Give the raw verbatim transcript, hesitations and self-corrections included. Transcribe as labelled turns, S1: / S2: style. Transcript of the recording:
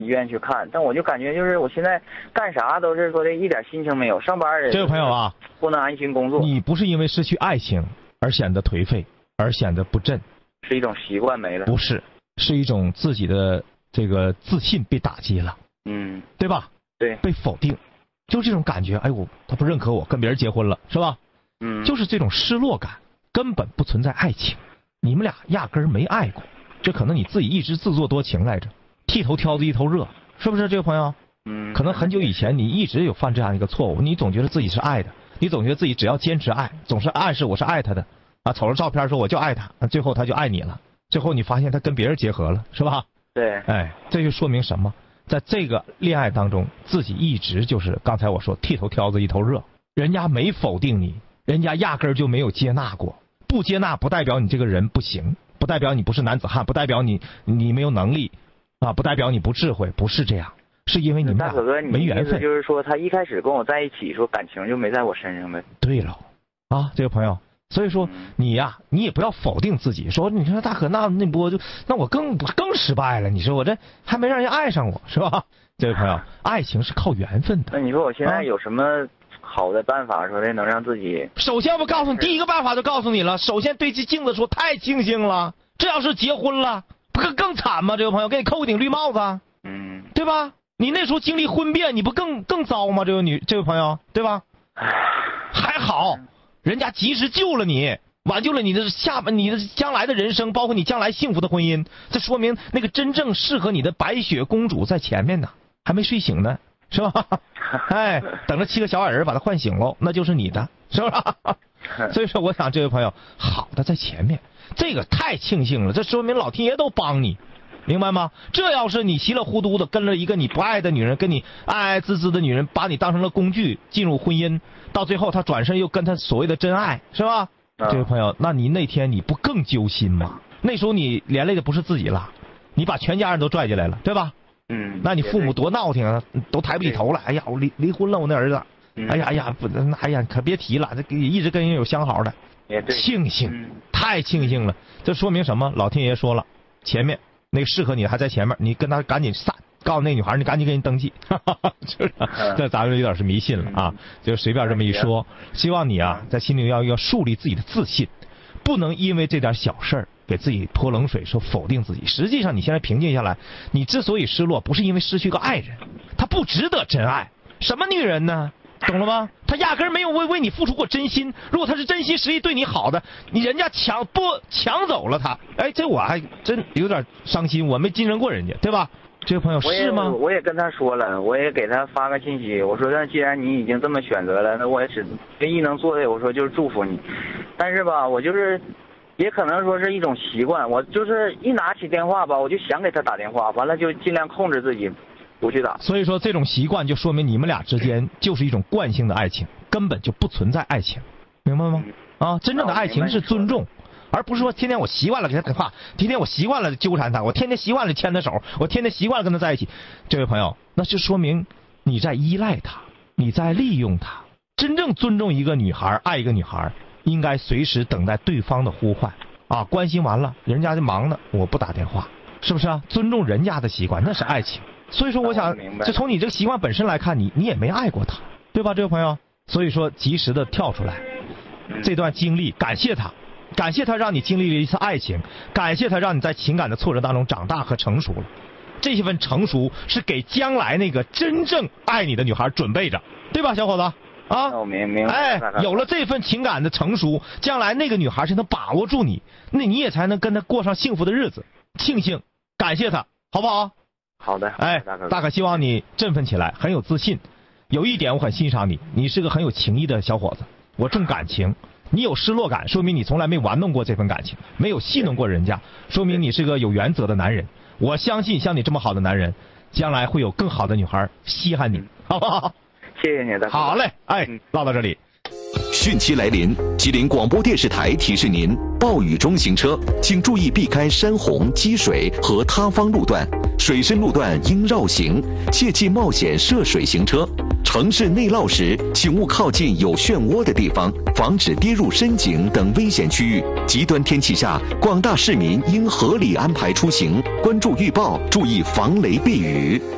S1: 医院去看，但我就感觉就是我现在干啥都是说的一点心情没有，上班人
S2: 这位朋友啊，
S1: 不能安心工作。
S2: 你不是因为失去爱情而显得颓废，而显得不振，
S1: 是一种习惯没了。
S2: 不是，是一种自己的这个自信被打击了，
S1: 嗯，
S2: 对吧？
S1: 对，
S2: 被否定，就这种感觉。哎，我他不认可我，跟别人结婚了，是吧？
S1: 嗯，
S2: 就是这种失落感，根本不存在爱情，你们俩压根儿没爱过，这可能你自己一直自作多情来着，剃头挑子一头热，是不是这个朋友？
S1: 嗯，
S2: 可能很久以前你一直有犯这样一个错误，你总觉得自己是爱的，你总觉得自己只要坚持爱，总是暗示我是爱他的，啊，瞅着照片说我就爱他，最后他就爱你了，最后你发现他跟别人结合了，是吧？
S1: 对，
S2: 哎，这就说明什么？在这个恋爱当中，自己一直就是刚才我说剃头挑子一头热，人家没否定你，人家压根儿就没有接纳过。不接纳不代表你这个人不行，不代表你不是男子汉，不代表你你没有能力，啊，不代表你不智慧，不是这样，是因为你们俩没缘分。
S1: 就是说他一开始跟我在一起，说感情就没在我身上呗。
S2: 对了，啊，这个朋友。所以说你呀，你也不要否定自己，说你说大可那那不就那我更更失败了？你说我这还没让人爱上我，是吧？这位朋友，爱情是靠缘分的。
S1: 那你说我现在有什么好的办法，说的能让自己？
S2: 首先我告诉你，第一个办法就告诉你了，首先对着镜子说太庆幸了，这要是结婚了，不更更惨吗？这位朋友，给你扣顶绿帽子，
S1: 嗯，
S2: 对吧？你那时候经历婚变，你不更更糟吗？这位女这位朋友，对吧？还好。人家及时救了你，挽救了你的下你的将来的人生，包括你将来幸福的婚姻。这说明那个真正适合你的白雪公主在前面呢，还没睡醒呢，是吧？哎，等着七个小矮人把她唤醒喽，那就是你的，是吧？所以说，我想这位朋友，好的在前面，这个太庆幸了，这说明老天爷都帮你。明白吗？这要是你稀里糊涂的跟了一个你不爱的女人，跟你爱爱滋滋的女人，把你当成了工具进入婚姻，到最后他转身又跟他所谓的真爱，是吧？啊、这位朋友，那你那天你不更揪心吗？那时候你连累的不是自己了，你把全家人都拽进来了，对吧？
S1: 嗯。
S2: 那你父母多闹挺啊，都抬不起头来。哎呀，我离离婚了，我那儿子。嗯、哎呀哎呀，不，哎呀，可别提了，这一直跟人有相好的。庆幸，嗯、太庆幸了。这说明什么？老天爷说了，前面。那个适合你的还在前面，你跟他赶紧散，告诉那女孩你赶紧给你登记，就是，这咱们有点是迷信了啊，就随便这么一说。希望你啊，在心里要要树立自己的自信，不能因为这点小事儿给自己泼冷水，说否定自己。实际上你现在平静下来，你之所以失落，不是因为失去个爱人，他不值得真爱。什么女人呢？懂了吗？他压根儿没有为为你付出过真心。如果他是真心实意对你好的，你人家抢不抢走了他？哎，这我还真有点伤心，我没竞争过人家，对吧？这位朋友是吗？
S1: 我也跟他说了，我也给他发个信息，我说那既然你已经这么选择了，那我也只唯一能做的，我说就是祝福你。但是吧，我就是也可能说是一种习惯，我就是一拿起电话吧，我就想给他打电话，完了就尽量控制自己。不去打。所
S2: 以说这种习惯就说明你们俩之间就是一种惯性的爱情，根本就不存在爱情，明白吗？啊，真正的爱情是尊重，而不是说天天我习惯了给他打电话，天天我习惯了纠缠他，我天天习惯了牵他手，我天天习惯了跟他在一起。这位朋友，那就说明你在依赖他，你在利用他。真正尊重一个女孩，爱一个女孩，应该随时等待对方的呼唤啊，关心完了人家就忙呢，我不打电话，是不是啊？尊重人家的习惯，那是爱情。所以说我想就从你这个习惯本身来看，你你也没爱过他，对吧，这位朋友？所以说及时的跳出来，这段经历感谢他，感谢他让你经历了一次爱情，感谢他让你在情感的挫折当中长大和成熟了。这些份成熟是给将来那个真正爱你的女孩准备着，对吧，小伙子？啊，
S1: 我明明白。
S2: 哎，有了这份情感的成熟，将来那个女孩才能把握住你，那你也才能跟她过上幸福的日子。庆幸，感谢她，好不好？
S1: 好的。
S2: 哎，大可希望你振奋起来，很有自信。有一点我很欣赏你，你是个很有情义的小伙子。我重感情，你有失落感，说明你从来没玩弄过这份感情，没有戏弄过人家，说明你是个有原则的男人。我相信像你这么好的男人，将来会有更好的女孩稀罕你，好不好？
S1: 谢谢你的。
S2: 好嘞，哎，唠到这里。
S3: 汛期来临，吉林广播电视台提示您：暴雨中行车，请注意避开山洪、积水和塌方路段，水深路段应绕行，切忌冒险涉水行车。城市内涝时，请勿靠近有漩涡的地方，防止跌入深井等危险区域。极端天气下，广大市民应合理安排出行，关注预报，注意防雷避雨。